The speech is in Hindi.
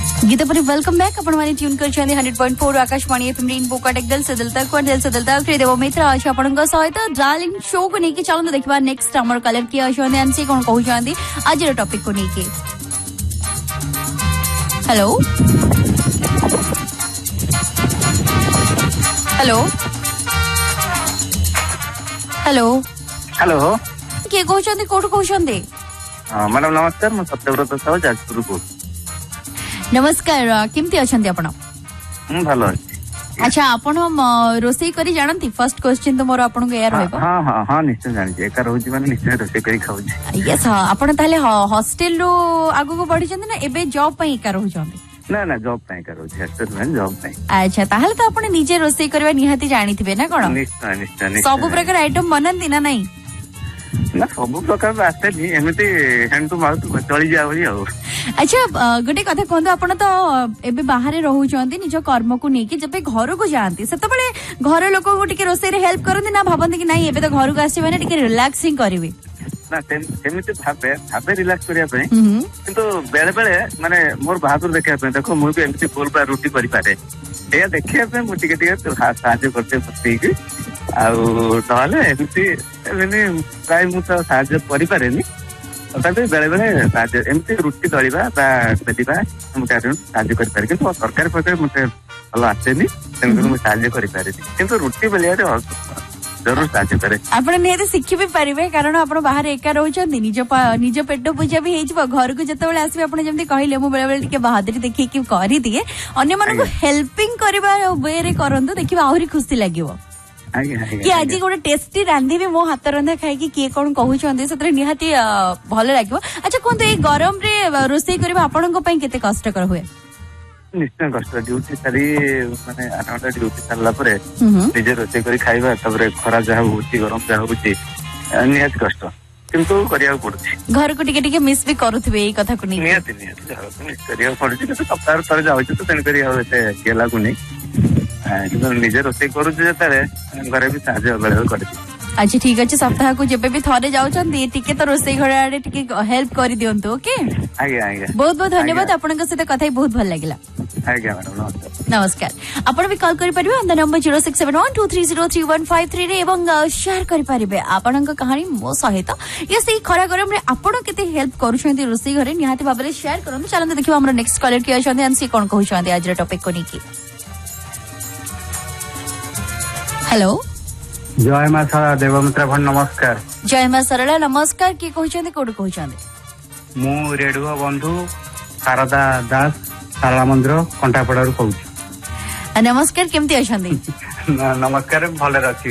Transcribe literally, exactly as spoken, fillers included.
गीता पर वेलकम बैक आपण माने ट्यून कर छानी hundred point four Akashvani FM rainbow Cuttack दिल से दिल तक को दिल से दिल तक देव मित्र अछि आपण को सहित डार्लिंग शो को नेकी चलन देखबा नेक्स्ट हमर कलर की अछि आंसी कोन कहू छांदी आज रे टॉपिक को नेकी हेलो हेलो हेलो हेलो के कहू छांदी कोठ कहू छांदी मैडम नमस्कार मु सत्यव्रत साहू जाजपुर को नमस्कार केमती अछंती आपण हम भलो अछि अच्छा आपण रोसई करी जानंती फर्स्ट क्वेश्चन तो मोर आपण को एयर होइबो हां हां हां निश्चय जानि जे एका रहउची माने निश्चय रोसई करी खाउ छी यस हां आपण ताले हॉस्टल रो आगु को बढ़ी छंती ना एबे जॉब पई एका रहउ छंती ना ना जॉब पई करू छी हॉस्टल में जॉब पई अच्छा ताले तो आपण निजे रोसई करबा निहाती जानिथिबे ना कोन निश्चय निश्चय सब प्रकार आइटम बनंती ना नहीं ना सब प्रकार आसे नी एमिति हैंड टू माउथ चली जावली हो अच्छा गोटे कथा कहतो आपण तो एबे बाहर रहउ छंती निज कर्म को नेकी जबे घर को जानती सेत बळे घर लोक को टिके रोसई रे हेल्प करंती ना भाबंती कि नहीं एबे तो घर को आसी माने टिके रिलैक्सिंग करबे ना सेमिति भाबे भाबे रिलैक्स करिया पे किंतु बेले बेले माने मोर बहादुर देखिया पे देखो मु भी एमिति फुल बा रोटी करि पारे ए देखिया पे मु टिके टिके साहाय्य करते पत्ती की आउ ताले एमिति एने प्राय मु तो साहाय्य करि पारेनी तथापि बेले बेले साहाय्य एमिति रुटी दलिबा बा बेलिबा मु तारे साहाय्य करि पारे किंतु सरकार पते मते भलो आसेनी तेनु मु साहाय्य करि पारे किंतु रुटी बेलिया रे जरूर साहाय्य करे आपण नेते शिखि भी परिबे कारण आपण बाहर एका रहउ छंती निज निज पेट पूजा भी हेजिबो घर को जते बेले आसीबे आपण जेमति कहिले मु बेले बेले टिके बहादुरी देखि कि करि दिए अन्य मन को हेल्पिंग करबा वे रे करंतु देखिबा आहुरी खुशी लागिवो कि आज गोटे टेस्टी रांधी भी मो हाथ रंधा खाई कि किए कौन कहउछंती सतरे निहाती भल लागिवो अच्छा कोन ए गरम रे रोसई करबा आपन को पई केते कष्टकर हुए निश्चय कष्ट ड्यूटी सारी माने आठ घंटा ड्यूटी सारला परे निजे रोसई करी खाइबा तबरे खरा जहा होची गरम जहा होची निहाती कष्ट किंतु करिया पड़छि घर को टिके टिके मिस भी करूथबे ए कथा को नै निहाती निहाती घर को मिस करिया पड़छि तो सप्ताह तरे जाउछि तो तेन करिया होते केला को नै निजे रोसई करू जेतारे घरे भी साहाय्य बेले करछि अच्छा ठीक अछि सप्ताह को जेबे भी थरे जाउछंती टिके तो रोसई घर आडे टिके हेल्प करि दियंतु ओके आगे आगे बहुत बहुत धन्यवाद आपन के साथ कथा बहुत भल लागिला आगे मैडम नमस्कार आपण भी कॉल करि परिबे on the number zero six seven one two three zero three one five three रे एवं शेयर करि परिबे आपन का कहानी मो सहित ये सही खरा गरम रे आपण केते हेल्प करूछंती रोसई घरे निहाती बाबरे शेयर करन चलन देखिबा हमर नेक्स्ट कॉलर के अछंती एनसी कोन कहउछंती आज रे टॉपिक को निकी हेलो जय मां सारा देवमित्र भन नमस्कार जय मां सरला नमस्कार की कहउछंती कोड कहउछंती मु रेडुआ बंधु शारदा दास साला मंदिर कंटापड़ा कहूँ नमस्कार केमती अछंती नमस्कार भले अछि